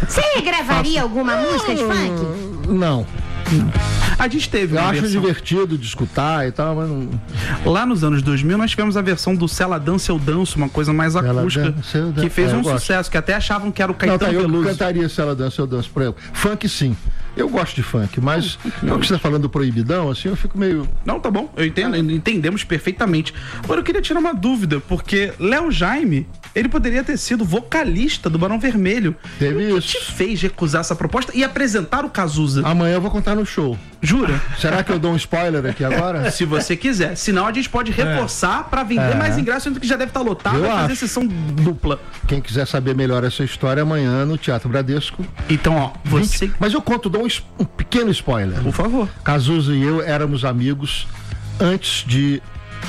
Você gravaria alguma música de funk? Não. A gente teve Eu uma acho versão... divertido de escutar e tal, mas não... Lá nos anos 2000 nós tivemos a versão do Se Ela Dança Eu Danço, uma coisa mais acústica, que fez um sucesso, que até achavam que era o Caetano Veloso. Eu cantaria Se Ela Dança Eu Danço pra ela. Funk sim. Eu gosto de funk, mas não que você está falando do proibidão, assim, eu fico meio... Não, tá bom, eu entendo, entendemos perfeitamente. Agora eu queria tirar uma dúvida, porque Léo Jaime, ele poderia ter sido vocalista do Barão Vermelho. Teve isso. O que te fez recusar essa proposta e apresentar o Cazuza? Amanhã eu vou contar no show. Jura? Será que eu dou um spoiler aqui agora? Se você quiser. Senão a gente pode reforçar pra vender mais ingressos, sendo que já deve estar lotado, vai fazer sessão dupla. Quem quiser saber melhor essa história, amanhã no Teatro Bradesco. Então, ó, você... Mas eu conto, dou um pequeno spoiler. Por favor. Cazuza e eu éramos amigos antes de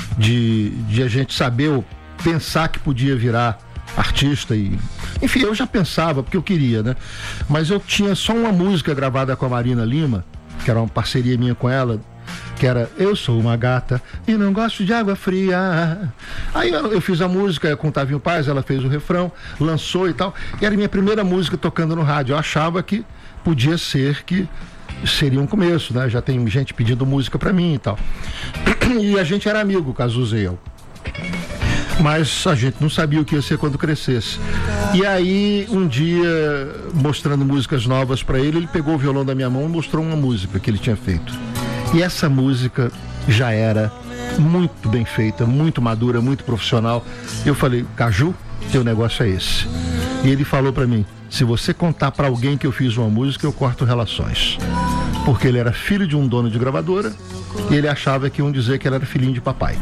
a gente saber ou pensar que podia virar artista e... Enfim, eu já pensava, porque eu queria, né? Mas eu tinha só uma música gravada com a Marina Lima, que era uma parceria minha com ela, que era Eu Sou Uma Gata e Não Gosto de Água Fria. Aí eu fiz a música com o Tavinho Paz, ela fez o refrão, lançou e tal, e era minha primeira música tocando no rádio. Eu achava que podia ser que seria um começo, né? Já tem gente pedindo música pra mim e tal. E a gente era amigo, Cazuza e eu. Mas a gente não sabia o que ia ser quando crescesse. E aí, um dia, mostrando músicas novas pra ele, ele pegou o violão da minha mão e mostrou uma música que ele tinha feito. E essa música já era muito bem feita, muito madura, muito profissional. Eu falei, Caju, teu negócio é esse. E ele falou pra mim, se você contar pra alguém que eu fiz uma música, eu corto relações. Porque ele era filho de um dono de gravadora e ele achava que iam dizer que ele era filhinho de papai.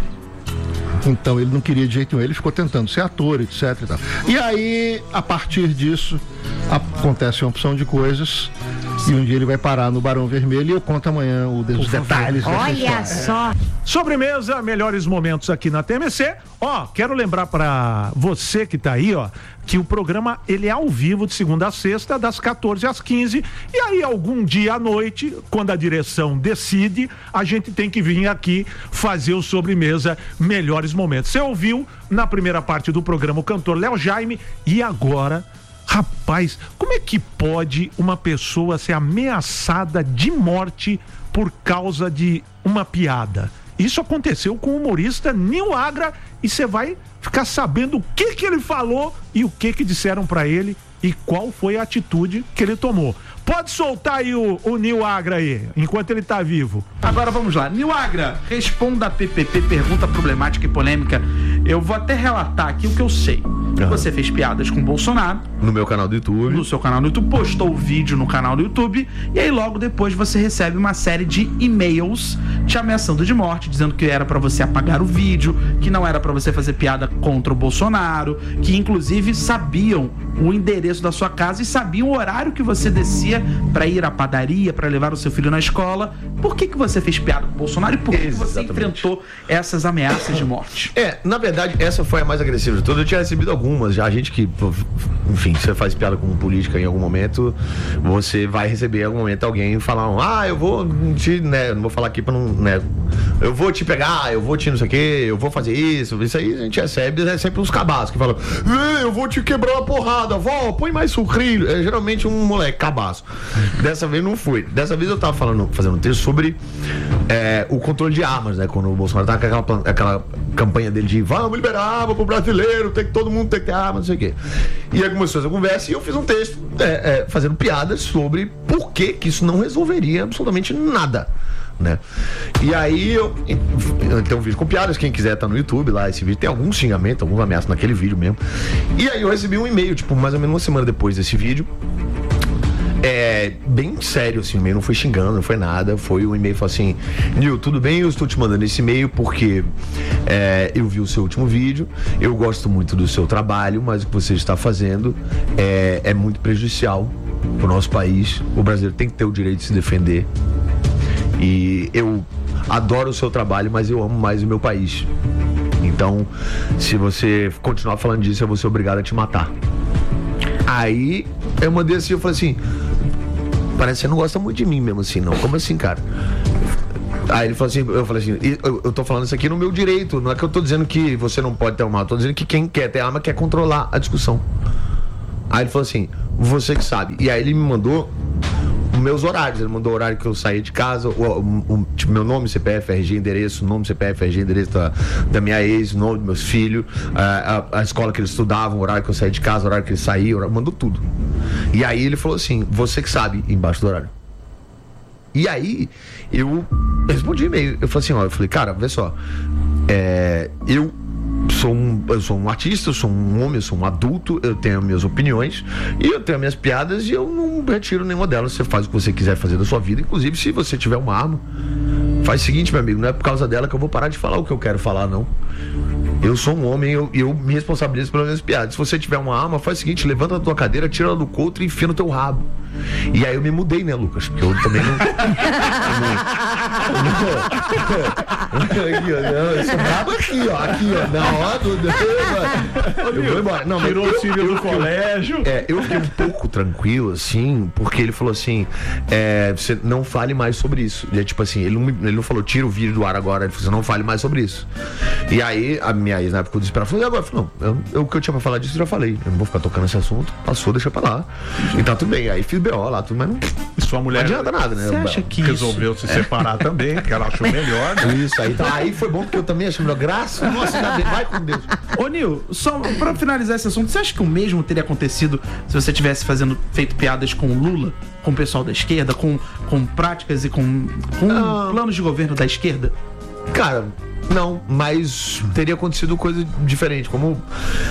Então ele não queria de jeito nenhum, ele ficou tentando ser ator, etc e tal. E aí, a partir disso, acontece uma opção de coisas e um dia ele vai parar no Barão Vermelho e eu conto amanhã os detalhes dessa história. Olha só. Sobremesa, melhores momentos aqui na TMC. Ó, quero lembrar pra você que tá aí, ó, que o programa, ele é ao vivo de segunda a sexta, das 14 às 15. E aí, algum dia à noite, quando a direção decide, a gente tem que vir aqui fazer o Sobremesa Melhores Momentos. Você ouviu na primeira parte do programa o cantor Léo Jaime e agora... Rapaz, como é que pode uma pessoa ser ameaçada de morte por causa de uma piada? Isso aconteceu com o humorista Nil Agra e você vai ficar sabendo o que ele falou e o que disseram pra ele e qual foi a atitude que ele tomou. Pode soltar aí o Nil Agra aí, enquanto ele tá vivo. Agora vamos lá. Nil Agra, responda a PPP, pergunta problemática e polêmica. Eu vou até relatar aqui o que eu sei. Você fez piadas com o Bolsonaro. No meu canal do YouTube. No seu canal do YouTube, postou o vídeo no canal do YouTube. E aí logo depois você recebe uma série de e-mails te ameaçando de morte, dizendo que era pra você apagar o vídeo, que não era pra você fazer piada contra o Bolsonaro, que inclusive sabiam o endereço da sua casa e sabiam o horário que você descia pra ir à padaria, pra levar o seu filho na escola. Por que você fez piada com o Bolsonaro e por que você enfrentou essas ameaças de morte? Na verdade, essa foi a mais agressiva de todas. Eu tinha recebido algumas, já a gente que, enfim, você faz piada com política em algum momento, você vai receber em algum momento alguém falar, eu vou te, né, não vou falar aqui pra não, né, eu vou te pegar, eu vou te não sei o que, eu vou fazer isso aí a gente recebe sempre uns cabaços que falam, eu vou te quebrar uma porrada, vó, põe mais sucrilho. É geralmente um moleque cabaço. Dessa vez não foi. Dessa vez eu tava fazendo um texto sobre o controle de armas, né, quando o Bolsonaro tava com aquela campanha dele de vamos liberar arma pro brasileiro, todo mundo tem que ter arma, não sei o quê. E aí começou essa conversa e eu fiz um texto fazendo piadas sobre por que isso não resolveria absolutamente nada, né? E aí eu tenho um vídeo com piadas, quem quiser tá no YouTube lá, esse vídeo tem algum xingamento, alguns ameaças naquele vídeo mesmo. E aí eu recebi um e-mail, mais ou menos uma semana depois desse vídeo, bem sério, assim, o e-mail não foi xingando, não foi nada, foi um e-mail, falou assim, Nil, tudo bem? Eu estou te mandando esse e-mail porque eu vi o seu último vídeo, eu gosto muito do seu trabalho, mas o que você está fazendo é muito prejudicial pro nosso país, o brasileiro tem que ter o direito de se defender e eu adoro o seu trabalho, mas eu amo mais o meu país, então se você continuar falando disso, eu vou ser obrigado a te matar. Aí eu mandei assim, eu falei assim, parece que você não gosta muito de mim mesmo assim, não, como assim, cara? Aí ele falou assim, eu falei assim, eu tô falando isso aqui no meu direito, não é que eu tô dizendo que você não pode ter uma arma, eu tô dizendo que quem quer ter arma quer controlar a discussão. Aí ele falou assim, você que sabe. E aí ele me mandou meus horários, ele mandou o horário que eu saía de casa, tipo, meu nome, CPF, RG, endereço, nome, CPF, RG, endereço da minha ex, nome dos meus filhos, a escola que eles estudavam, o horário que eu saía de casa, o horário que eles saíam, mandou tudo. E aí ele falou assim, você que sabe, embaixo do horário. E aí eu respondi e-mail, eu falei assim, ó, eu falei, cara, vê só, eu sou um artista, eu sou um homem, eu sou um adulto, eu tenho minhas opiniões e eu tenho minhas piadas e eu não retiro nenhuma delas. Você faz o que você quiser fazer da sua vida, inclusive se você tiver uma arma, faz o seguinte, meu amigo, não é por causa dela que eu vou parar de falar o que eu quero falar, não. Eu sou um homem, eu me responsabilizo pelas minhas piadas. Se você tiver uma arma, faz o seguinte, levanta a tua cadeira, tira ela do couro e enfia no teu rabo. E aí eu me mudei, né, Lucas? Porque eu também não... Eu sou brabo aqui, ó, na hora do... Eu vou embora. Não, tirou o filho do colégio. Eu fiquei um pouco tranquilo, assim, porque ele falou assim, você não fale mais sobre isso. E é tipo assim, ele não falou, tira o vídeo do ar agora, ele falou, você não fale mais sobre isso. E aí, a minha ex, na época, desesperada, falou, e agora? Eu falei, não, o que eu tinha pra falar disso, eu já falei. Eu não vou ficar tocando esse assunto, passou, deixa pra lá. E tá tudo bem. Aí fiz BO lá, tudo, mas não... Sua mulher não adianta nada, né? Você acha que resolveu se separar também, que ela achou melhor, né? Isso, aí foi bom porque eu também achei melhor. Graças, nossa, vai com Deus. Ô, Nil, só pra finalizar esse assunto, você acha que o mesmo teria acontecido se você tivesse feito piadas com o Lula, com o pessoal da esquerda, com práticas e com planos de governo da esquerda? Cara, não, mas teria acontecido coisa diferente, como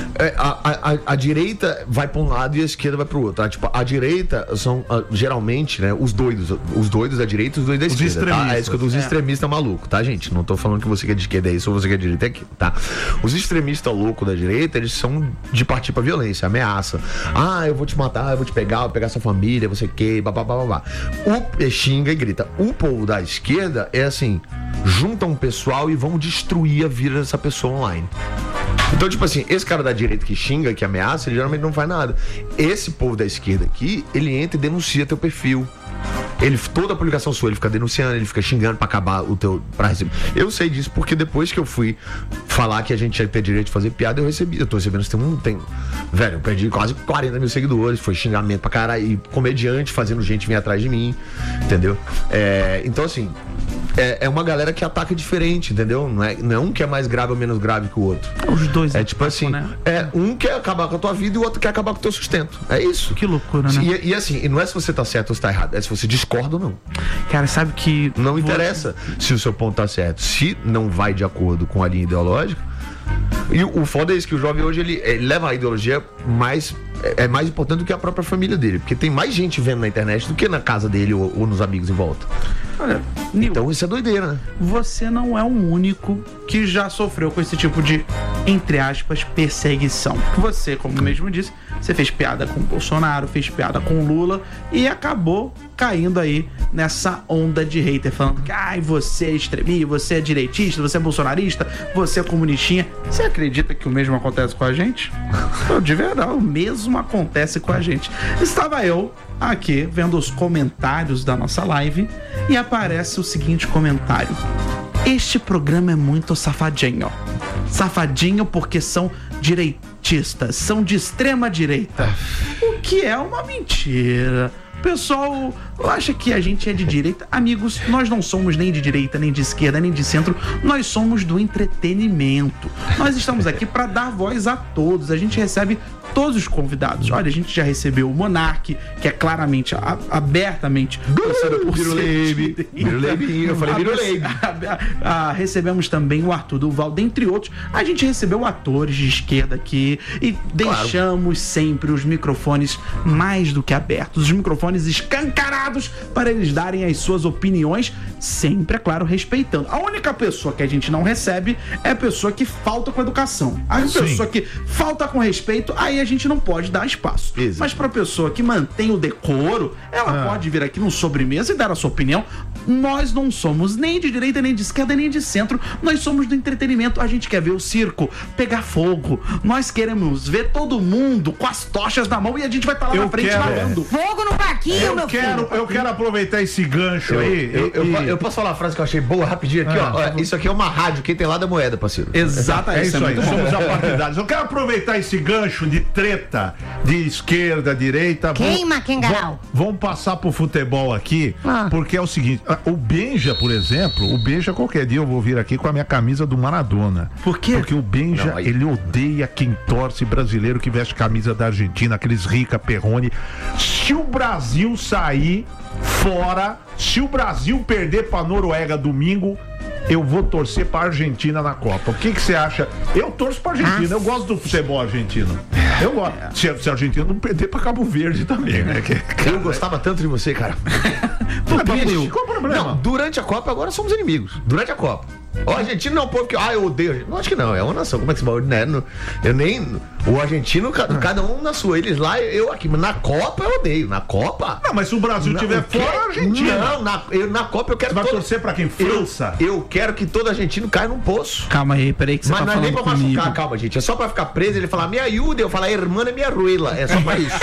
a direita vai pra um lado e a esquerda vai pro outro, tá? Tipo, a direita são geralmente, né, os doidos da direita e os doidos da esquerda, tá? É isso que eu dos extremistas malucos, tá, gente? Não tô falando que você que é de esquerda é isso ou você que é de direita é aquilo, tá? Os extremistas loucos da direita, eles são de partir pra violência, ameaça. Eu vou te matar, eu vou te pegar, vou pegar sua família, você que, babá. Xinga e grita. O povo da esquerda é assim, juntam um pessoal e vão destruir a vida dessa pessoa online. Então, tipo assim, esse cara da direita que xinga, que ameaça, ele geralmente não faz nada. Esse povo da esquerda aqui, ele entra e denuncia teu perfil. Toda a publicação sua, ele fica denunciando, ele fica xingando pra acabar o teu... Eu sei disso porque depois que eu fui falar que a gente ia ter direito de fazer piada, eu tô recebendo, velho, eu perdi quase 40 mil seguidores, foi xingamento pra caralho, e comediante fazendo gente vir atrás de mim, entendeu? Então, assim, é uma galera que ataca diferente, entendeu? Não é um que é mais grave ou menos grave que o outro. Os dois. Tipo assim, né? Um quer acabar com a tua vida e o outro quer acabar com o teu sustento. É isso. Que loucura, né? E assim, não é se você tá certo ou se tá errado, é se você discorda ou não. Cara, sabe que... Não interessa se o seu ponto tá certo. Se não vai de acordo com a linha ideológica. E o foda é isso, que o jovem hoje, ele leva a ideologia mais importante do que a própria família dele. Porque tem mais gente vendo na internet do que na casa dele ou nos amigos em volta. Olha, Nil, então isso é doideira, né? Você não é o único que já sofreu com esse tipo de, entre aspas, perseguição. Você, como mesmo disse, você fez piada com o Bolsonaro, fez piada com o Lula e acabou caindo aí nessa onda de hater, falando que você é extremista, você é direitista, você é bolsonarista, você é comunistinha. Você acredita que o mesmo acontece com a gente? De verdade, o mesmo acontece com a gente. Estava eu aqui vendo os comentários da nossa live e aparece o seguinte comentário: este programa é muito safadinho. Safadinho porque são direitistas, são de extrema direita. O que é uma mentira. O pessoal acha que a gente é de direita. Amigos, nós não somos nem de direita, nem de esquerda, nem de centro. Nós somos do entretenimento. Nós estamos aqui para dar voz a todos. A gente recebe todos os convidados. Olha, a gente já recebeu o Monark, que é claramente, abertamente Biruleibe. Eu falei Biruleibe. Recebemos também o Arthur Duval, dentre outros. A gente recebeu atores de esquerda aqui e deixamos sempre os microfones mais do que abertos, os microfones escancarados para eles darem as suas opiniões, sempre, é claro, respeitando. A única pessoa que a gente não recebe é a pessoa que falta com educação. A pessoa que falta com respeito, aí a gente não pode dar espaço. Exato. Mas pra pessoa que mantém o decoro, ela pode vir aqui no sobremesa e dar a sua opinião. Nós não somos nem de direita, nem de esquerda, nem de centro. Nós somos do entretenimento. A gente quer ver o circo pegar fogo. Nós queremos ver todo mundo com as tochas na mão e a gente vai estar lá na frente falando. Fogo no parquinho! fraquinho, meu filho. Eu quero aproveitar esse gancho aí. Eu posso falar uma frase que eu achei boa rapidinho aqui, ó. Isso aqui é uma rádio, quem tem lá da moeda, parceiro. Exatamente. É isso aí, somos apartidários. Eu quero aproveitar esse gancho de treta de esquerda, direita. Queima, Kengarau. Vamos passar pro futebol aqui, porque é o seguinte, o Benja, por exemplo, qualquer dia eu vou vir aqui com a minha camisa do Maradona. Por quê? Porque o Benja, ele odeia quem torce brasileiro que veste camisa da Argentina, aqueles Rica, Perrone. Se o Brasil sair fora, se o Brasil perder pra Noruega domingo, eu vou torcer pra Argentina na Copa. O que você acha? Eu torço pra Argentina, eu gosto do futebol argentino. Eu gosto. Se a Argentina não perder pra Cabo Verde também, né? Eu gostava tanto de você, cara. Qual o problema? Não, durante a Copa agora somos inimigos. Durante a Copa. O argentino não é um povo que. Eu odeio a gente. Não, acho que não, é uma nação. Como é que se fala? Né? Eu nem. O argentino, cada um na sua. Eles lá, eu aqui. Mas na Copa eu odeio. Na Copa. Não, mas se o Brasil estiver fora, a Argentina. Não, na Copa eu quero. Você vai torcer pra quem? França? Eu quero que todo argentino caia num poço. Calma aí, peraí que você Mas tá não é falando nem pra comigo. machucar, calma, gente. É só pra ficar preso. Ele falar, me ajuda. Eu falar, irmã é minha ruela. É só pra isso.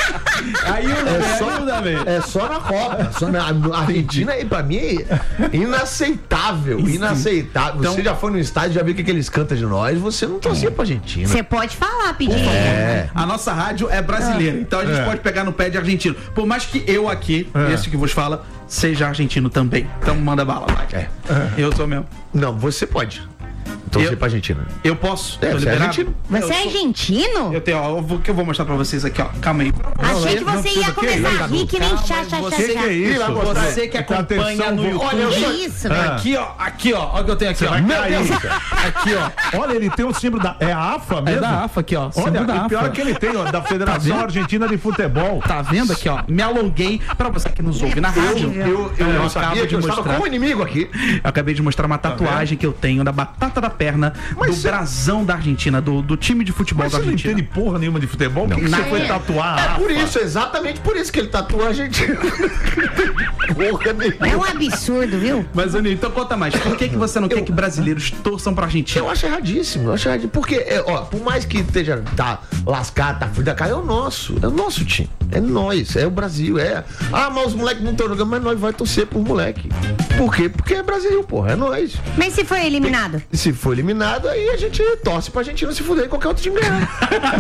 É só na Copa. A Argentina, pra mim, é inaceitável. Inaceitável. Então, você já foi no estádio, já viu o que eles cantam de nós. Você não torcia pra Argentina. Você pode falar, pedir. A nossa rádio é brasileira, então a gente pode pegar no pé de argentino. Por mais que eu aqui, esse que vos fala, seja argentino também. Então manda bala, vai. Eu sou mesmo. Não, você pode torcer pra Argentina. Eu posso? Você é argentino. Você é argentino? Eu tenho, ó, que eu vou mostrar pra vocês aqui, ó. Calma aí. Achei que você ia começar a rir que nem chá. Você que acompanha no YouTube. Olha isso, velho. Aqui, ó. Olha o que eu tenho aqui, ó. Meu Deus. Aqui, ó. Olha, ele tem o símbolo da. É a AFA mesmo? É da AFA aqui, ó. Olha, da e pior AFA. que ele tem, ó, da Federação Argentina de Futebol. Tá vendo aqui, ó? Me alonguei pra você que nos ouve na rádio. Eu sabia que eu estava como inimigo aqui. Eu acabei de mostrar uma tatuagem que eu tenho da batata da perna do brasão da Argentina, do time de futebol Mas da você não Argentina. entende porra nenhuma de futebol? O que você foi tatuar? É por isso, exatamente por isso que ele tatua a Argentina. Porra nenhuma. É um absurdo, viu? Mas, Aninho, então conta mais. Por que você não quer que brasileiros torçam pra Argentina? Eu acho erradíssimo, porque, por mais que esteja, lascado, fudido da cara, é o nosso time, é nós, é o Brasil, mas os moleques não estão jogando, mas nós vai torcer por moleque. Por quê? Porque é Brasil, porra, é nós. Mas se foi eliminado? Se for eliminado, aí a gente torce pra Argentina se fuder e qualquer outro time ganhar.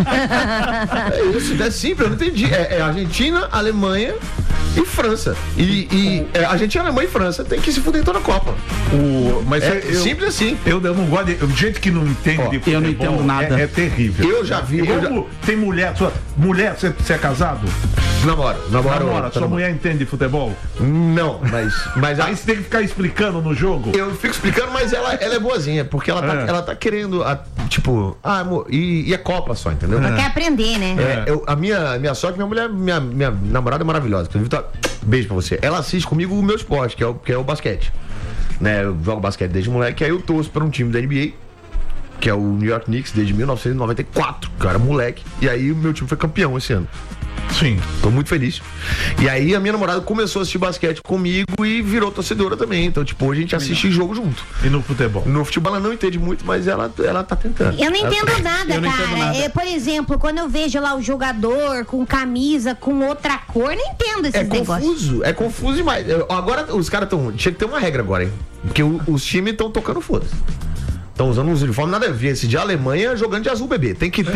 É isso, é simples, eu não entendi. É Argentina, Alemanha e França. E Argentina, Alemanha e França tem que se fuder em toda a Copa. Mas simples assim. Eu não gosto de gente que não entende de futebol. Eu não entendo nada. É terrível. Eu já vi. Tem mulher, você é casado? Namora. Sua mulher entende de futebol? Não, mas Aí você tem que ficar explicando no jogo. eu fico explicando, mas ela é boazinha, porque ela tá querendo, amor, e é Copa só, entendeu? Quer aprender, né? A minha sorte, minha mulher, minha namorada é maravilhosa. Inclusive, beijo pra você. Ela assiste comigo o meu esporte, que é o basquete. Né? Eu jogo basquete desde moleque, aí eu torço pra um time da NBA, que é o New York Knicks, desde 1994, que eu era moleque. E aí o meu time foi campeão esse ano. Sim. Tô muito feliz. E aí a minha namorada começou a assistir basquete comigo e virou torcedora também. Então, a gente assiste jogo junto. E no futebol? No futebol ela não entende muito, mas ela tá tentando. Eu não entendo nada, Eu não cara. entendo nada. Por exemplo, quando eu vejo lá o jogador com camisa, com outra cor, não entendo esses negócios. É confuso demais. Agora os caras estão. Tinha que ter uma regra agora, hein? Porque os times estão tocando foda-se. Estão usando uns uniformes, nada a ver. Esse de Alemanha jogando de azul, bebê. Tem que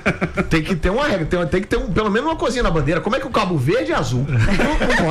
ter uma regra. Tem que ter pelo menos uma coisinha na bandeira. Como é que o Cabo Verde é azul? Não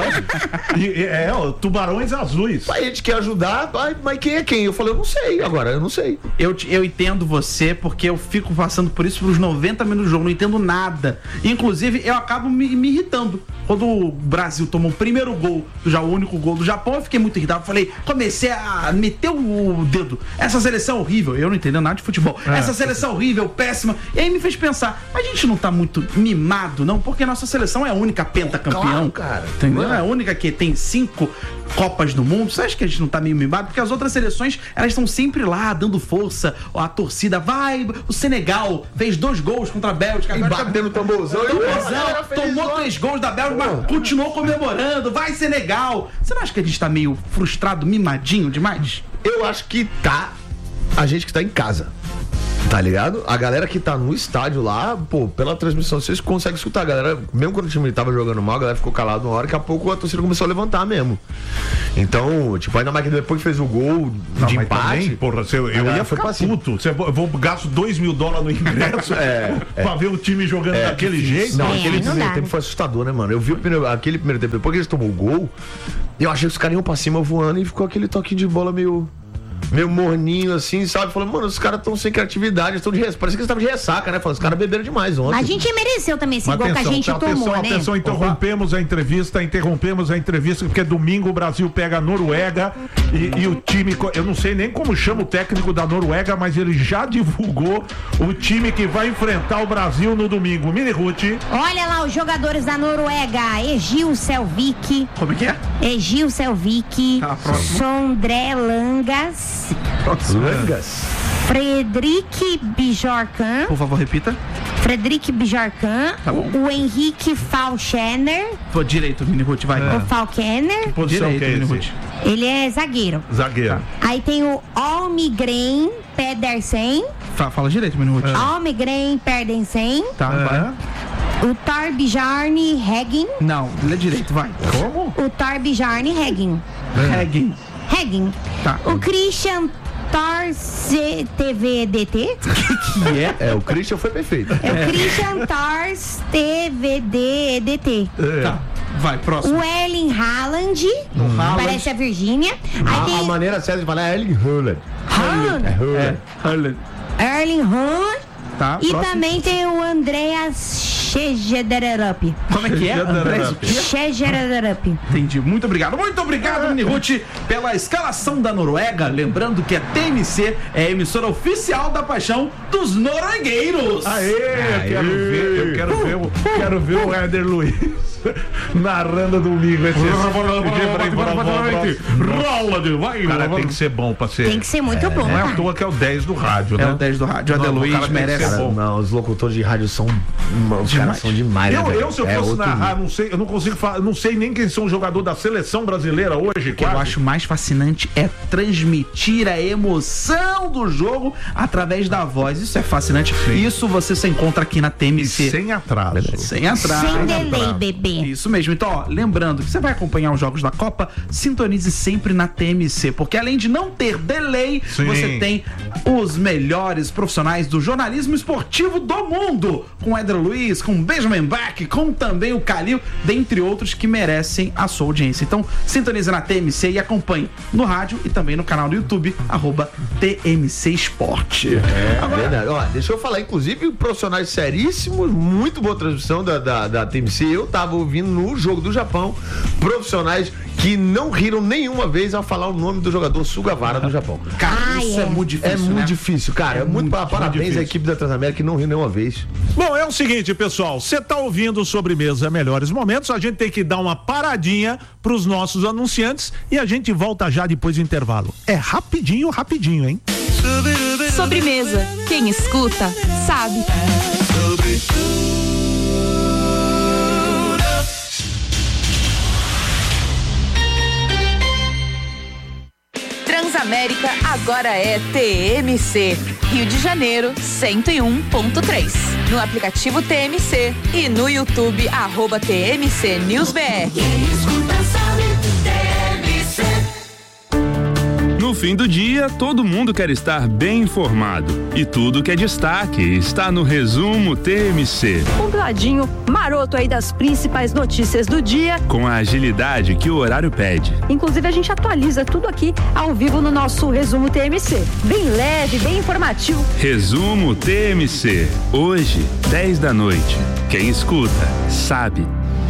pode. Tubarões azuis. A gente quer ajudar, mas quem é quem? Eu falei, eu não sei. Agora, eu não sei. Eu entendo você, porque eu fico passando por isso pelos 90 minutos do jogo, não entendo nada. Inclusive, eu acabo me irritando. Quando o Brasil tomou o primeiro gol, o único gol do Japão, eu fiquei muito irritado. Falei, comecei a meter o dedo. Essa seleção é horrível. Eu não entendo nada de futebol. Essa seleção horrível, péssima. E aí me fez pensar, a gente não tá muito mimado, não? Porque nossa seleção é a única pentacampeão. Claro, cara. Entendeu? Mano. É a única que tem 5 Copas do Mundo. Você acha que a gente não tá meio mimado? Porque as outras seleções, elas estão sempre lá, dando força. A torcida vai. O Senegal fez 2 gols contra a Bélgica. E batendo tamborzão. Tomou 3 gols da Bélgica, mas continuou comemorando. Vai, Senegal. Você não acha que a gente tá meio frustrado, mimadinho demais? Eu acho que tá a gente que tá em casa. Tá ligado? A galera que tá no estádio lá, pô, pela transmissão, vocês conseguem escutar. A galera, mesmo quando o time tava jogando mal, a galera ficou calada uma hora, daqui a pouco a torcida começou a levantar mesmo. Então, tipo, ainda mais que depois que fez o gol de empate. Também, porra, eu ia ficar puto. Eu vou gasto $2.000 no ingresso pra ver o time jogando daquele jeito. Não, aquele primeiro tempo foi assustador, né, mano? Eu vi aquele primeiro tempo, depois que eles tomou o gol, eu achei que os caras iam pra cima voando e ficou aquele toquinho de bola meio morninho assim, sabe? Falando, mano, os caras estão sem criatividade, estão parece que eles estavam de ressaca, né? Falando, os caras beberam demais ontem. A gente mereceu também esse gol que a gente tomou, né? Atenção, interrompemos a entrevista, porque domingo o Brasil pega a Noruega e o time, eu não sei nem como chama o técnico da Noruega, mas ele já divulgou o time que vai enfrentar o Brasil no domingo. Mini Ruth. Olha lá os jogadores da Noruega: Egil Selvik. Como é que é? Egil Selvik, Sondre Langas, Fredrik Bjorkan. Por favor, repita. Fredrik Bjorkan, Tá bom. o Henrique Falchener. Pô, direito, Mini Ruth, vai. O Falkener. Posição Direito, que é Mini esse? Ruth. Ele é zagueiro. Zagueiro. Aí tem o Almgren Pedersen. Fala direito, Mini Ruth. Almgren Pedersen. Tá, vai. O Torbjorn Heggen. Não, lê direito, vai. Como? O Torbjorn Heggen. Heggen. Tá. O Christian Tors TVDT. Que é? O Christian foi perfeito. É o Christian Tors TVDT. Tá. Vai, próximo. O Erling Haaland. Parece a Virgínia. Aí A maneira certa de falar é Erling Haaland. Haaland. Erling Haaland. Tá, E próximo. também tem o Andreas Schegederup. Como é que é? Andrés, o quê? Schegederup. Entendi. Muito obrigado, Mini Ruth, pela escalação da Noruega. Lembrando que a TMC é a emissora oficial da paixão dos noruegueiros. Eu quero ver o Éder Luiz narrando domingo. O cara tem que ser bom pra ser. Tem que ser muito bom. Não é à Cara. toa que é o 10 do rádio, É né? o 10 do rádio. O Éder Não, o Luiz cara tem que merece. ser bom. Não, os locutores de rádio são. Os caras são demais, né, Eu, velho? se eu fosse narrar, não sei, eu não consigo falar, não sei nem quem são os jogadores da seleção brasileira hoje. O que eu acho mais fascinante é transmitir a emoção do jogo através da voz. Isso é fascinante. Isso você se encontra aqui na TMC. sem atraso. Sem atraso. Sem delay, bebê. Isso mesmo. Então, ó, lembrando que você vai acompanhar os jogos da Copa, sintonize sempre na TMC, porque além de não ter delay, Sim. você tem os melhores profissionais do jornalismo esportivo do mundo, com Éder Luiz, com Benjamin Bach, com também o Calil, dentre outros que merecem a sua audiência. Então, sintonize na TMC e acompanhe no rádio e também no canal do YouTube, @TMC Esporte. Verdade. Ó, deixa eu falar, inclusive, profissionais seríssimos, muito boa transmissão da TMC. Eu tava ouvindo no jogo do Japão, profissionais que não riram nenhuma vez ao falar o nome do jogador Sugawara do Japão. Cara, isso é muito difícil, É muito né? difícil, cara. É muito parabéns difícil. à equipe da Transamérica que não riu nenhuma vez. Bom, é o seguinte, pessoal, você tá ouvindo o Sobremesa Melhores Momentos, a gente tem que dar uma paradinha pros nossos anunciantes e a gente volta já depois do intervalo. É rapidinho, hein? Sobremesa. Quem escuta, sabe. Transamérica agora é TMC. Rio de Janeiro, 101.3. No aplicativo TMC e no YouTube, @TMC NewsBR. No fim do dia, todo mundo quer estar bem informado. E tudo que é destaque está no Resumo TMC. Compiladinho maroto aí das principais notícias do dia. Com a agilidade que o horário pede. Inclusive a gente atualiza tudo aqui ao vivo no nosso Resumo TMC. Bem leve, bem informativo. Resumo TMC. Hoje, 10 da noite. Quem escuta, sabe.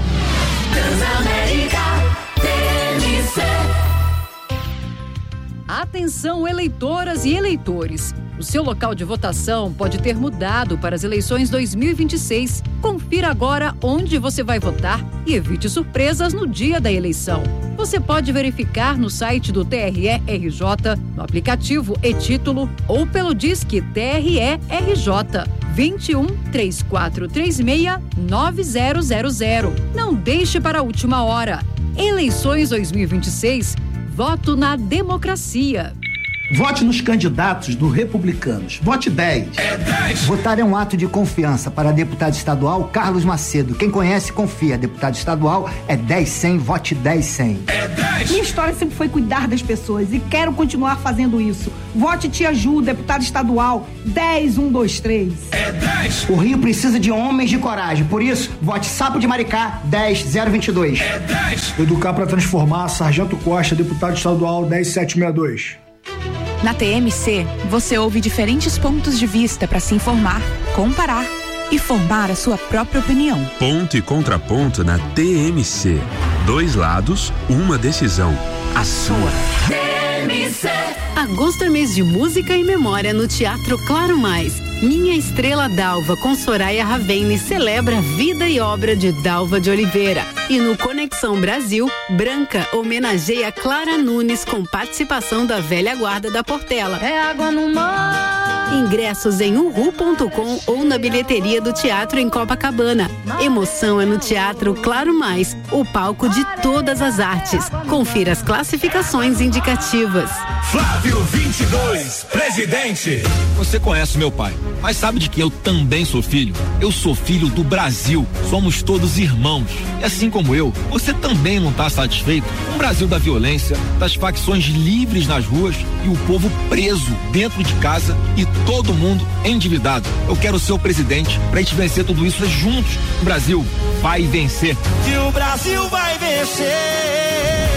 Atenção, eleitoras e eleitores. O seu local de votação pode ter mudado para as eleições 2026. Confira agora onde você vai votar e evite surpresas no dia da eleição. Você pode verificar no site do TRE-RJ, no aplicativo e-Título ou pelo Disque TRE-RJ 21 3436 9000. Não deixe para a última hora. Eleições 2026. Voto na democracia. Vote nos candidatos do Republicanos. Vote 10. É 10. Votar é um ato de confiança. Para deputado estadual, Carlos Macedo. Quem conhece, confia. Deputado estadual é 10-100, vote 10-100. É 10. Minha história sempre foi cuidar das pessoas e quero continuar fazendo isso. Vote Tia Ju, deputado estadual, 10-123. É 10. O Rio precisa de homens de coragem. Por isso, vote Sapo de Maricá, 10-022. É 10. Educar para transformar, Sargento Costa, deputado estadual, 10-762. Na TMC, você ouve diferentes pontos de vista para se informar, comparar e formar a sua própria opinião. Ponto e contraponto na TMC. 2 lados, uma decisão. A sua. TMC. Agosto é mês de música e memória no Teatro Claro Mais. Minha Estrela Dalva com Soraya Ravenne celebra a vida e obra de Dalva de Oliveira. E no Conexão Brasil, Branca homenageia Clara Nunes com participação da velha guarda da Portela. É água no mar. Ingressos em uhu.com ou na bilheteria do teatro em Copacabana. Emoção é no Teatro Claro Mais, o palco de todas as artes. Confira as classificações indicativas. Flávio 22, presidente. Você conhece meu pai, mas sabe de que eu também sou filho? Eu sou filho do Brasil. Somos todos irmãos. E assim como eu, você também não está satisfeito? Um Brasil da violência, das facções livres nas ruas e o povo preso dentro de casa e todo mundo endividado. Eu quero ser o presidente pra gente vencer tudo isso juntos. O Brasil vai vencer. E o Brasil vai vencer.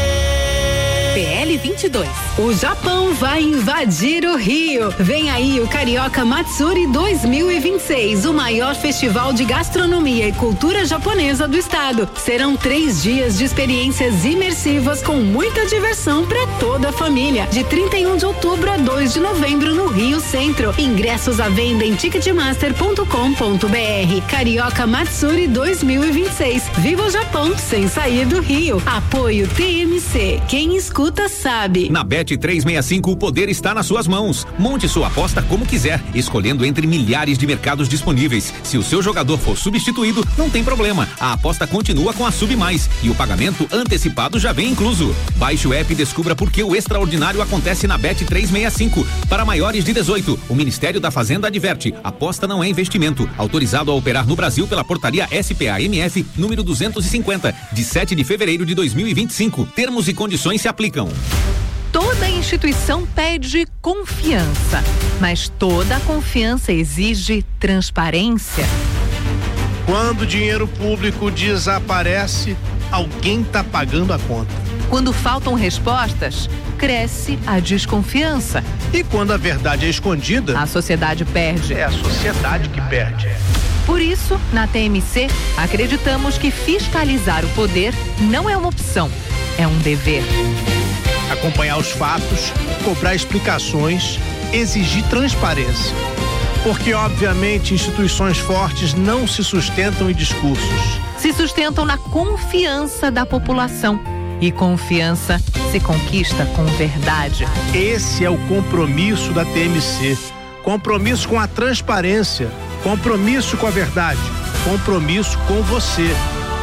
PL 22. O Japão vai invadir o Rio. Vem aí o Carioca Matsuri 2026, o maior festival de gastronomia e cultura japonesa do estado. Serão 3 dias de experiências imersivas com muita diversão para toda a família. De 31 de outubro a 2 de novembro no Rio Centro. Ingressos à venda em ticketmaster.com.br. Carioca Matsuri 2026. Viva o Japão sem sair do Rio. Apoio TMC. Quem escuta sabe. Na Bet365 o poder está nas suas mãos. Monte sua aposta como quiser, escolhendo entre milhares de mercados disponíveis. Se o seu jogador for substituído, não tem problema. A aposta continua com a Sub Mais e o pagamento antecipado já vem incluso. Baixe o app e descubra por que o extraordinário acontece na Bet365. Para maiores de 18, o Ministério da Fazenda adverte: aposta não é investimento. Autorizado a operar no Brasil pela portaria SPA-MF número 250, de 7 de fevereiro de 2025. Termos e condições se aplicam. Toda instituição pede confiança, mas toda confiança exige transparência. Quando o dinheiro público desaparece, alguém está pagando a conta. Quando faltam respostas, cresce a desconfiança. E quando a verdade é escondida, a sociedade perde. É a sociedade que perde. Por isso, na TMC, acreditamos que fiscalizar o poder não é uma opção, é um dever. Acompanhar os fatos, cobrar explicações, exigir transparência. Porque, obviamente, instituições fortes não se sustentam em discursos. Se sustentam na confiança da população. E confiança se conquista com verdade. Esse é o compromisso da TMC. Compromisso com a transparência. Compromisso com a verdade. Compromisso com você.